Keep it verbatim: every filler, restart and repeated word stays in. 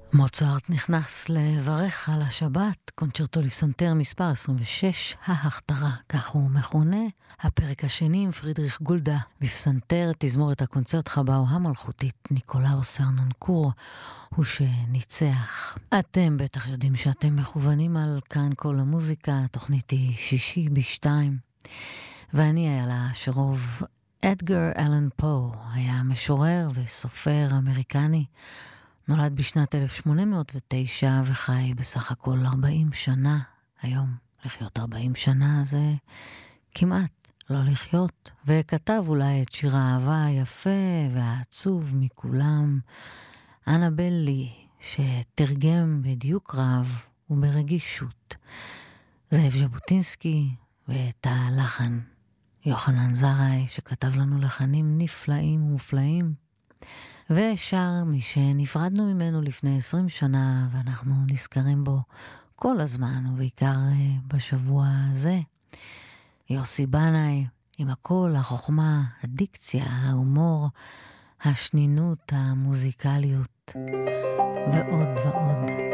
מוצרט נכנס לברך על השבת, קונצ'רטו לפסנתר מספר עשרים ושש, ההכתרה, כך הוא מכונה. הפרק השני עם פרידריך גולדה, בפסנתר תזמורת הקונצרט חבאו המלכותית ניקולאוס הרננקור, הוא שניצח. אתם בטח יודעים שאתם מכוונים על כאן כל המוזיקה, התוכנית היא שישי בשתיים, ואני היה לה שרוב. אדגר אלן פו היה משורר וסופר אמריקני, נולד בשנת אלף שמונה מאות ותשע וחי בסך הכל ארבעים שנה. היום לחיות ארבעים שנה זה כמעט לא לחיות. וכתב אולי את שיר האהבה היפה והעצוב מכולם, אנבל לי, שתרגם בדיוק רב וברגישות זאב ז'בוטינסקי, ואת הלחן יוחנן זרעי, שכתב לנו לחנים נפלאים ומופלאים. ושר מי שנפרדנו ממנו לפני עשרים שנה, ואנחנו נזכרים בו כל הזמן, ובעיקר בשבוע הזה. יוסי בנאי, עם הכל, החוכמה, הדיקציה, ההומור, השנינות, המוזיקליות, ועוד ועוד.